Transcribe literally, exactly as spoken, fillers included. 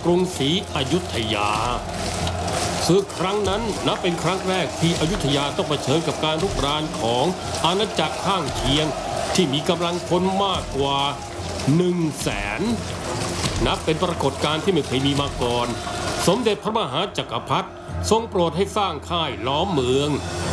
รุงศรีอยุธยาศึกครั้งนั้นนับเป็นครั้งแรกที่อยุธยาต้องเผชิญกับการรุกรานของอาณาจักรข้างเคียงที่มีกำลังพลมากกว่าหนึ่งแสนนับเป็นปรากฏการณ์ที่ไม่เคยมีมาก่อนสมเด็จพระมหาจักรพรรดิทรงโปรดให้สร้างค่ายล้อมเมือง